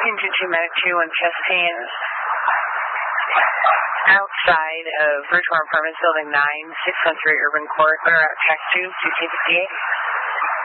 Contingency Medic 2 and testing outside of Bridgewater Apartments, Building 9, 613 Urban Court. We're at tax 2, 258.